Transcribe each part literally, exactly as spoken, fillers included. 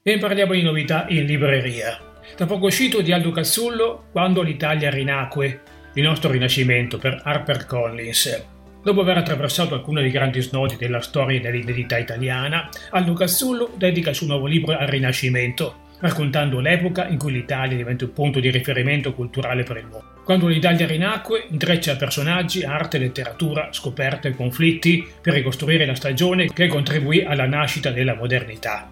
E parliamo di novità in libreria. Da poco uscito di Aldo Cazzullo, Quando l'Italia rinacque, il nostro rinascimento, per HarperCollins. Dopo aver attraversato alcuni dei grandi snodi della storia dell'identità italiana, Aldo Cazzullo dedica il suo nuovo libro al Rinascimento, raccontando l'epoca in cui l'Italia diventa un punto di riferimento culturale per il mondo. Quando l'Italia rinacque, intreccia personaggi, arte, letteratura, scoperte e conflitti per ricostruire la stagione che contribuì alla nascita della modernità.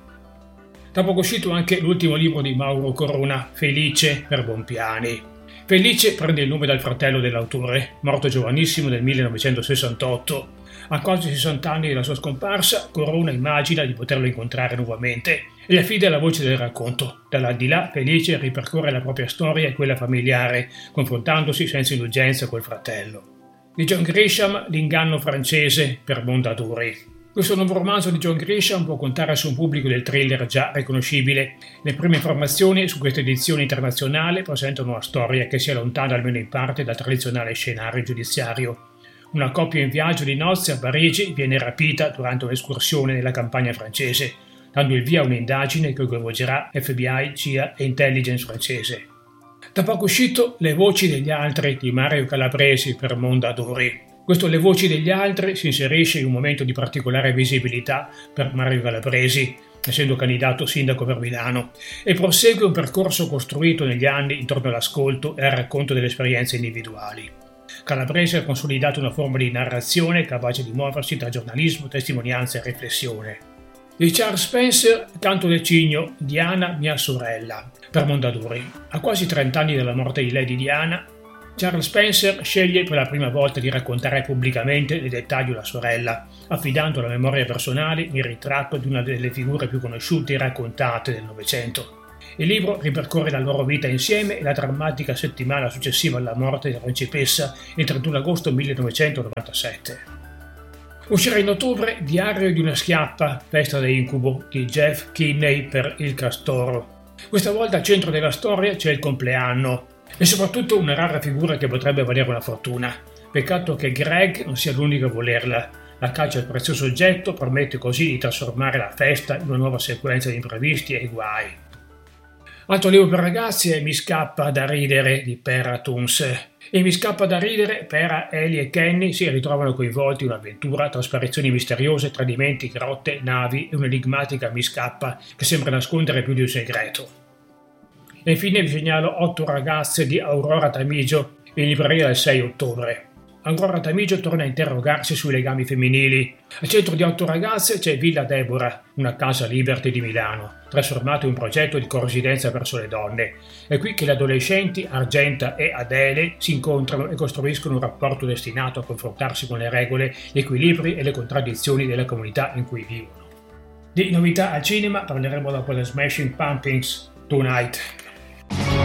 Da poco uscito anche l'ultimo libro di Mauro Corona, Felice, per Bompiani. Felice prende il nome dal fratello dell'autore, morto giovanissimo nel millenovecentosessantotto. A quasi sessanta anni dalla sua scomparsa, Corona immagina di poterlo incontrare nuovamente e gli affida la voce del racconto. Dall'aldilà, Felice ripercorre la propria storia e quella familiare, confrontandosi senza indulgenza col fratello. Di John Grisham, L'inganno francese, per Mondadori. Questo nuovo romanzo di John Grisham può contare su un pubblico del thriller già riconoscibile. Le prime informazioni su questa edizione internazionale presentano una storia che si allontana almeno in parte dal tradizionale scenario giudiziario. Una coppia in viaggio di nozze a Parigi viene rapita durante un'escursione nella campagna francese, dando il via a un'indagine che coinvolgerà F B I, C I A e intelligence francese. Da poco uscito Le voci degli altri di Mario Calabresi, per Mondadori. Questo Le voci degli altri si inserisce in un momento di particolare visibilità per Mario Calabresi, essendo candidato sindaco per Milano, e prosegue un percorso costruito negli anni intorno all'ascolto e al racconto delle esperienze individuali. Calabresi ha consolidato una forma di narrazione capace di muoversi tra giornalismo, testimonianza e riflessione. Di Charles Spencer, Canto del cigno, Diana, mia sorella, per Mondadori. A quasi trent'anni dalla morte di Lady Diana, Charles Spencer sceglie per la prima volta di raccontare pubblicamente nel dettaglio la sorella, affidando alla memoria personale il ritratto di una delle figure più conosciute e raccontate del Novecento. Il libro ripercorre la loro vita insieme e la drammatica settimana successiva alla morte della principessa, il trentuno agosto millenovecentonovantasette. Uscirà in ottobre Diario di una schiappa, festa da incubo, di Jeff Kinney, per Il Castoro. Questa volta al centro della storia c'è il compleanno, e soprattutto una rara figura che potrebbe valere una fortuna. Peccato che Greg non sia l'unico a volerla. La caccia al prezioso oggetto permette così di trasformare la festa in una nuova sequenza di imprevisti e guai. Altro libro per ragazzi è Mi scappa da ridere di Pera Tuns. In Mi scappa da ridere, Pera, Ellie e Kenny si ritrovano coinvolti in un'avventura tra sparizioni misteriose, tradimenti, grotte, navi e un'enigmatica Mi scappa che sembra nascondere più di un segreto. E infine vi segnalo Otto ragazze di Aurora Tamigio, in libreria il sei ottobre. Aurora Tamigio torna a interrogarsi sui legami femminili. Al centro di Otto ragazze c'è Villa Deborah, una casa Liberty di Milano, trasformato in un progetto di corrispondenza verso le donne. È qui che le adolescenti Argenta e Adele si incontrano e costruiscono un rapporto destinato a confrontarsi con le regole, gli equilibri e le contraddizioni della comunità in cui vivono. Di novità al cinema parleremo dopo The Smashing Pumpkins, Tonight.